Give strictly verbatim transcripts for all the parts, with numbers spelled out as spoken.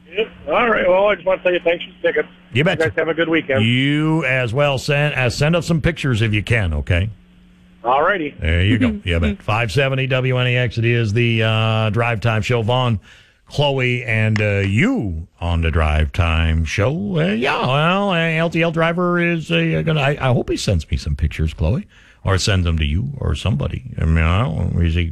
Yep. All right. Well, I just want to tell you thanks for the tickets. You bet. You guys have a good weekend. You as well. Send uh, send us some pictures if you can. Okay. All righty. There you go. Yeah, bet. five seventy W N E X. It is the uh, Drive Time Show. Vaughn, Chloe, and uh, you on the Drive Time Show. Uh, yeah, well, uh, L T L driver is uh, gonna. I, I hope he sends me some pictures, Chloe, or sends them to you or somebody. I mean, I don't know. Is he?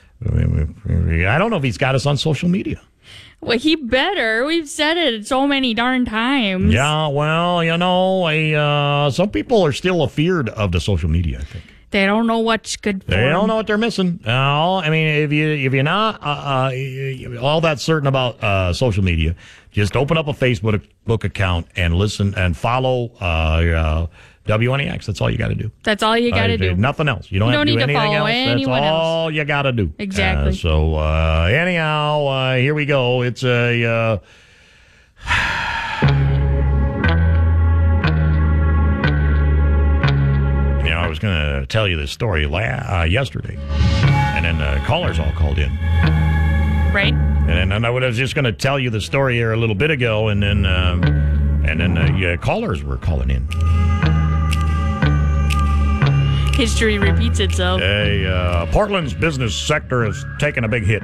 I don't know if he's got us on social media. Well, he better. We've said it so many darn times. Yeah, well, you know, a, uh, some people are still afeared of the social media, I think. They don't know what's good for They them. don't know what they're missing. Uh, I mean, if you if you're not uh, uh, all that certain about uh, social media, just open up a Facebook book account and listen and follow uh, uh, W N E X. That's all you got to do. That's all you got to uh, do. Nothing else. You don't, You have don't to do need to anything follow else. anyone That's else. all you got to do. Exactly. Uh, so uh, anyhow, uh, here we go. It's a. Uh, You know, I was going to tell you this story la- uh, yesterday, and then the callers all called in. Right. And then I was just going to tell you the story here a little bit ago, and then um, and then uh, yeah, callers were calling in. History repeats itself. Hey, uh, Portland's business sector has taken a big hit.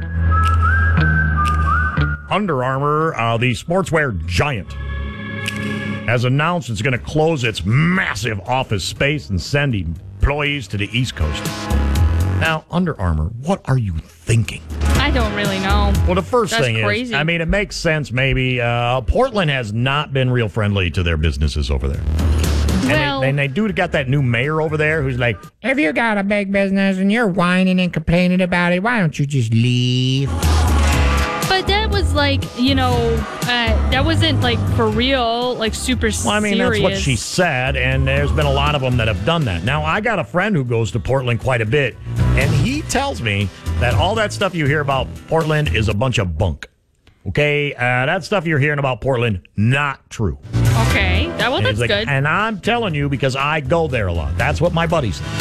Under Armour, uh, the sportswear giant, has announced it's going to close its massive office space and send employees to the East Coast. Now, Under Armour, what are you thinking? I don't really know. Well, the first That's thing crazy. is, I mean, it makes sense maybe. Uh, Portland has not been real friendly to their businesses over there. Well, And they, and they do got that new mayor over there who's like, If you got a big business and you're whining and complaining about it, why don't you just leave? but that was like, you know, uh, that wasn't like for real, like super well, I mean, serious. that's what she said, and there's been a lot of them that have done that. Now, I got a friend who goes to Portland quite a bit, and he tells me that all that stuff you hear about Portland is a bunch of bunk. Okay? Uh, that stuff you're hearing about Portland, not true. Okay. That, well, And that's he's like, good. And I'm telling you because I go there a lot. That's what my buddies say.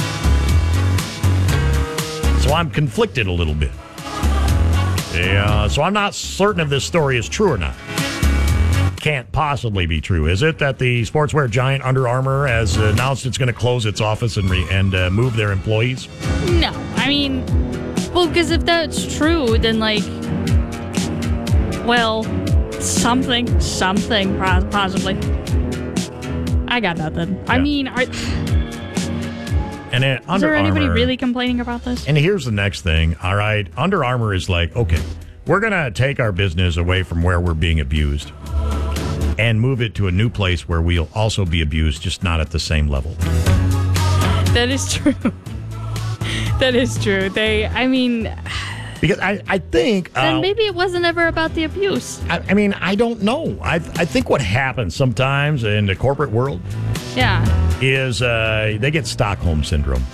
So I'm conflicted a little bit. Yeah, so I'm not certain if this story is true or not. Can't possibly be true, is it? That the sportswear giant Under Armour has announced it's going to close its office and re- and uh, move their employees? No. I mean, well, because if that's true, then like, well, something, something, pos- possibly. I got nothing. I Yeah. mean, are, And then is Under there anybody Armour- really complaining about this? And here's the next thing. All right, Under Armour is like, okay, we're going to take our business away from where we're being abused and move it to a new place where we'll also be abused, just not at the same level. That is true. That is true. They, I mean, Because I, I think... then uh, maybe it wasn't ever about the abuse. I, I mean, I don't know. I, I think what happens sometimes in the corporate world Yeah. is uh, they get Stockholm syndrome.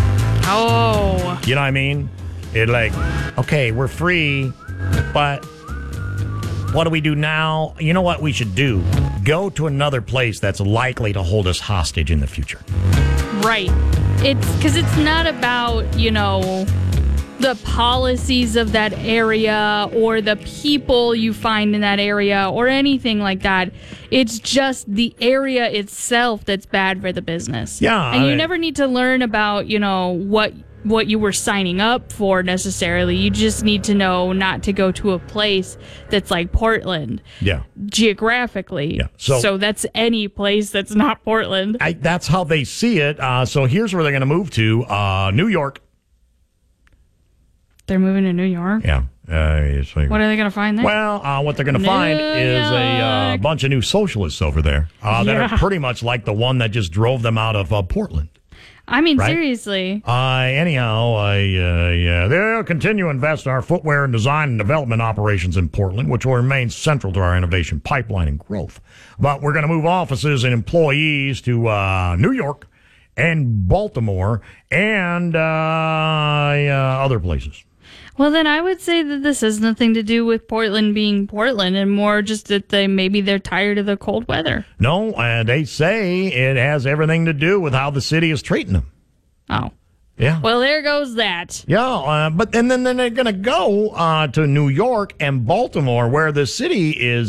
Oh. You know what I mean? It like, okay, we're free, but what do we do now? You know what we should do? Go to another place that's likely to hold us hostage in the future. Right. It's because it's not about, you know, the policies of that area or the people you find in that area or anything like that. It's just the area itself that's bad for the business. Yeah, And I- you never need to learn about, you know, what what you were signing up for necessarily. You just need to know not to go to a place that's like Portland. Yeah. Geographically. Yeah, so- so that's any place that's not Portland. I, that's how they see it. Uh, so here's where they're going to move to, uh, New York. They're moving to New York. Yeah. Uh, it's like, What are they going to find there? well, uh, what they're going to find New is a uh, York. bunch of new socialists over there uh, that Yeah. are pretty much like the one that just drove them out of uh, Portland. I mean, right? seriously. Uh, anyhow, I, uh, yeah, they'll continue to invest in our footwear and design and development operations in Portland, which will remain central to our innovation pipeline and growth. But we're going to move offices and employees to uh, New York and Baltimore and uh, uh, other places. Well, then I would say that this has nothing to do with Portland being Portland and more just that they maybe they're tired of the cold weather. No, uh, they say it has everything to do with how the city is treating them. Oh. Yeah. Well, there goes that. Yeah, uh, but and then, then they're going to go uh, to New York and Baltimore, where the city is